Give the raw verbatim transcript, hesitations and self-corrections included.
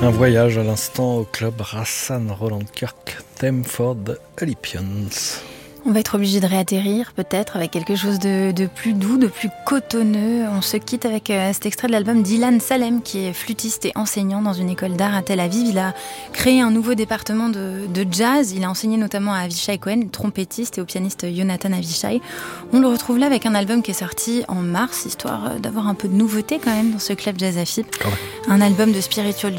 Un voyage à l'instant au club Rassan Roland Kirk, thème for the Alipians. On va être obligé de réatterrir peut-être avec quelque chose de, de plus doux, de plus cotonneux. On se quitte avec euh, cet extrait de l'album d'Ilan Salem, qui est flûtiste et enseignant dans une école d'art à Tel Aviv. Il a créé un nouveau département de, de jazz. Il a enseigné notamment à Avishai Cohen, trompettiste, et au pianiste Jonathan Avishai. On le retrouve là avec un album qui est sorti en mars, histoire d'avoir un peu de nouveauté quand même dans ce club Jazz A F I B. Ouais. Un album de spiritual